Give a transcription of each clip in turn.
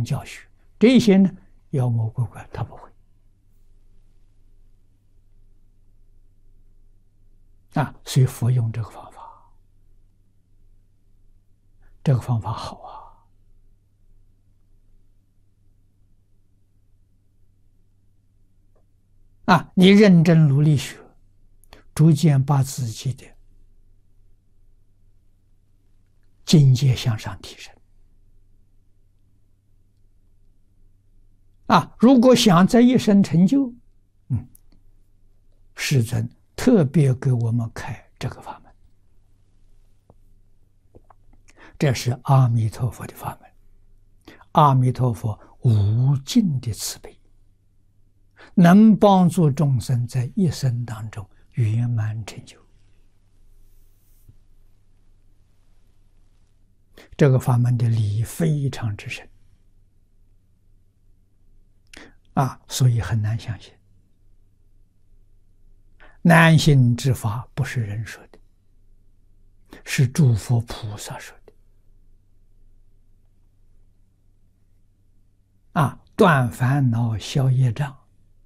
教学，这些呢，妖魔鬼怪他不会。所以佛用这个方法，这个方法好你认真努力学，逐渐把自己的境界向上提升。如果想在一生成就，世尊特别给我们开这个法门，这是阿弥陀佛的法门。阿弥陀佛无尽的慈悲，能帮助众生在一生当中圆满成就。这个法门的理非常之深所以很难相信。难信之法不是人说的，是诸佛菩萨说的。断烦恼消业障，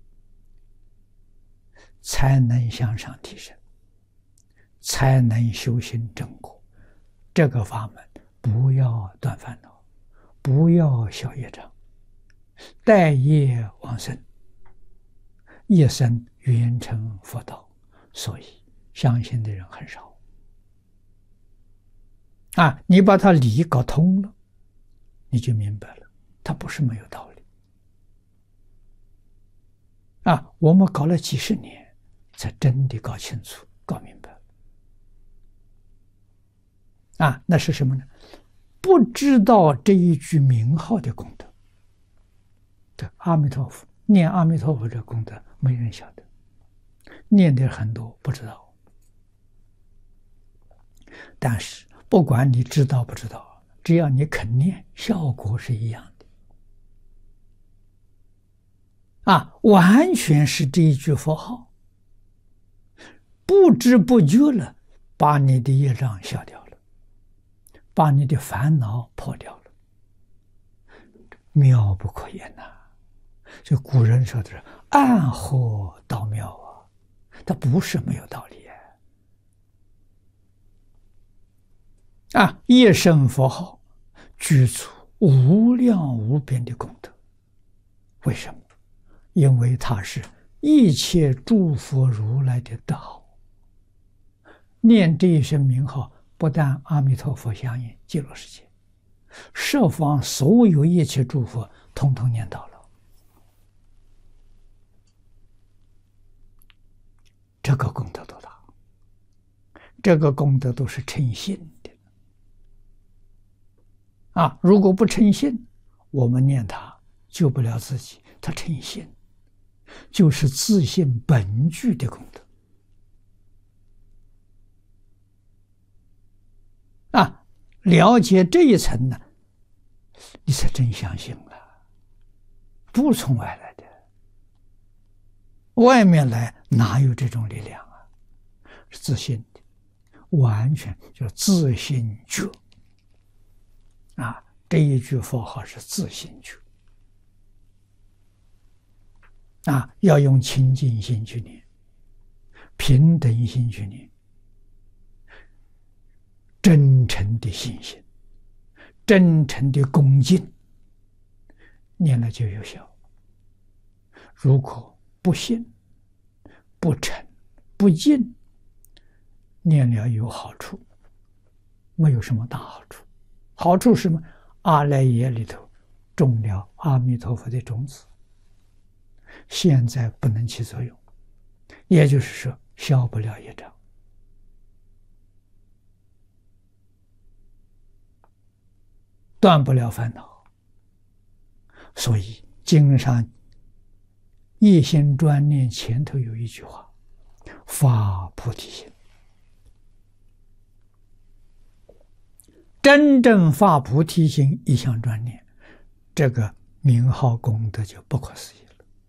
才能向上提升，才能修行正果。这个法门不要断烦恼，不要消业障，待业往生，一生圆成佛道。所以相信的人很少你把它理搞通了，你就明白了，它不是没有道理我们搞了几十年才真的搞清楚搞明白了那是什么呢？不知道这一句名号的功德。这阿弥陀佛，念阿弥陀佛的功德没人晓得，念的很多不知道。但是不管你知道不知道，只要你肯念，效果是一样的完全是这一句佛号，不知不觉了把你的业障消掉了，把你的烦恼破掉了，妙不可言就古人说的是暗合道妙它不是没有道理一声佛号具足无量无边的功德。为什么？因为它是一切诸佛如来的德号。念这一声名号，不但阿弥陀佛相应极乐世界，十方所有一切诸佛统统念到了。这个功德多大？这个功德都是诚信的如果不诚信，我们念它救不了自己。它诚信就是自信本具的功德了解这一层呢，你才真相信了，不从外来的，外面来哪有这种力量是自信的，完全就是自信觉这一句佛号是自信觉要用清净心去念，平等心去念，真诚的信心，真诚的恭敬，念了就有效。如果不信、不诚、不敬，念了有好处，没有什么大好处。好处是什么？阿赖耶里头种了阿弥陀佛的种子，现在不能起作用，也就是说消不了业障，断不了烦恼。所以经上一心专念前头有一句话：发菩提心。真正发菩提心，一向专念，这个名号功德就不可思议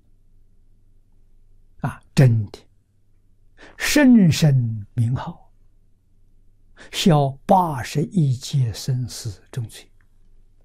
了真的甚深名号，消81劫生死重罪。